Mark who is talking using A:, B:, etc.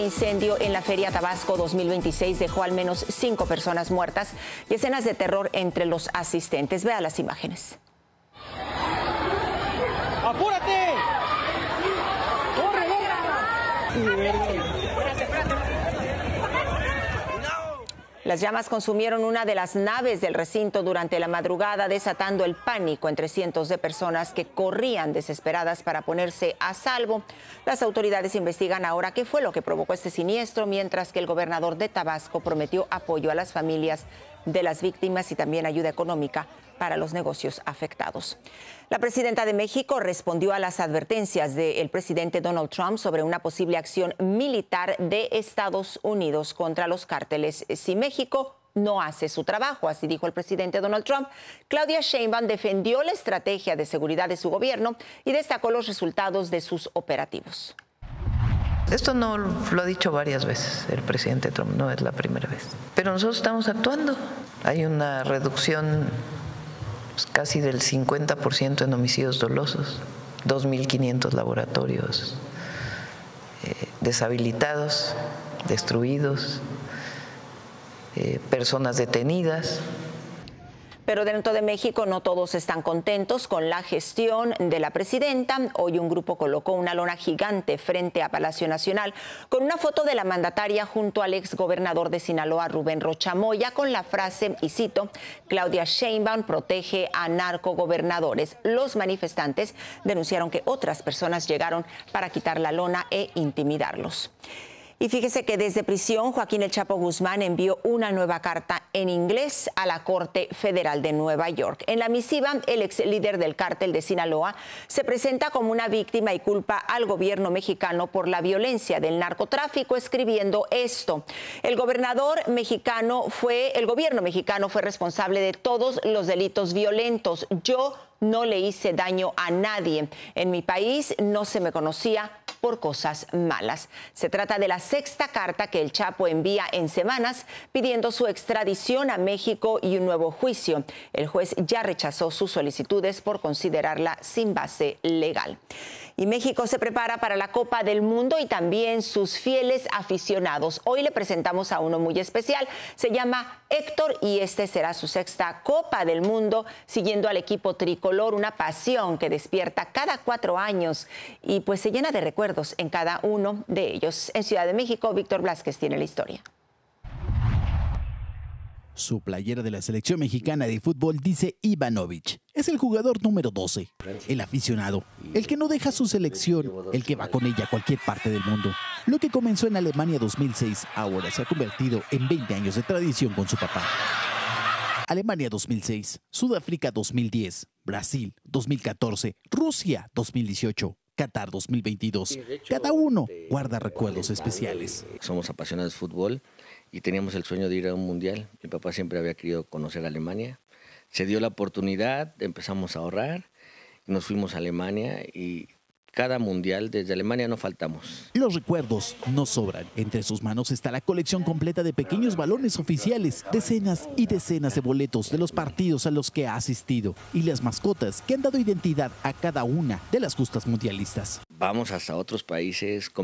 A: Incendio en la Feria Tabasco 2026 dejó al menos 5 personas muertas y escenas de terror entre los asistentes. Vea las imágenes.
B: ¡Apúrate! ¡Corre!
A: Las llamas consumieron una de las naves del recinto durante la madrugada, desatando el pánico entre cientos de personas que corrían desesperadas para ponerse a salvo. Las autoridades investigan ahora qué fue lo que provocó este siniestro, mientras que el gobernador de Tabasco prometió apoyo a las familias de las víctimas y también ayuda económica para los negocios afectados. La presidenta de México respondió a las advertencias del presidente Donald Trump sobre una posible acción militar de Estados Unidos contra los cárteles si México no hace su trabajo, así dijo el presidente Donald Trump. Claudia Sheinbaum defendió la estrategia de seguridad de su gobierno y destacó los resultados de sus operativos.
C: Esto no lo ha dicho varias veces el presidente Trump, no es la primera vez. Pero nosotros estamos actuando. Hay una reducción casi del 50% en homicidios dolosos, 2.500 laboratorios deshabilitados, destruidos, personas detenidas.
A: Pero dentro de México no todos están contentos con la gestión de la presidenta. Hoy un grupo colocó una lona gigante frente a Palacio Nacional con una foto de la mandataria junto al exgobernador de Sinaloa, Rubén Rocha Moya, con la frase, y cito, Claudia Sheinbaum protege a narcogobernadores. Los manifestantes denunciaron que otras personas llegaron para quitar la lona e intimidarlos. Y fíjese que desde prisión, Joaquín El Chapo Guzmán envió una nueva carta en inglés a la Corte Federal de Nueva York. En la misiva, el ex líder del cártel de Sinaloa se presenta como una víctima y culpa al gobierno mexicano por la violencia del narcotráfico, escribiendo esto. El gobierno mexicano fue responsable de todos los delitos violentos. Yo no le hice daño a nadie. En mi país no se me conocía por cosas malas. Se trata de la sexta carta que el Chapo envía en semanas pidiendo su extradición a México y un nuevo juicio. El juez ya rechazó sus solicitudes por considerarla sin base legal. Y México se prepara para la Copa del Mundo y también sus fieles aficionados. Hoy le presentamos a uno muy especial. Se llama Héctor y este será su sexta Copa del Mundo, siguiendo al equipo tricolor, una pasión que despierta cada 4 años y pues se llena de recuerdos en cada uno de ellos. En Ciudad de México, Víctor Blázquez tiene la historia.
D: Su playera de la selección mexicana de fútbol dice Ivanovic. Es el jugador número 12, el aficionado, el que no deja su selección, el que va con ella a cualquier parte del mundo. Lo que comenzó en Alemania 2006 ahora se ha convertido en 20 años de tradición con su papá. Alemania 2006, Sudáfrica 2010, Brasil 2014, Rusia 2018. Qatar 2022. Cada uno guarda recuerdos especiales.
E: Somos apasionados de fútbol y teníamos el sueño de ir a un mundial. Mi papá siempre había querido conocer Alemania. Se dio la oportunidad, empezamos a ahorrar, nos fuimos a Alemania y cada mundial desde Alemania no faltamos.
D: Los recuerdos no sobran. Entre sus manos está la colección completa de pequeños balones oficiales, decenas y decenas de boletos de los partidos a los que ha asistido y las mascotas que han dado identidad a cada una de las justas mundialistas.
E: Vamos hasta otros países.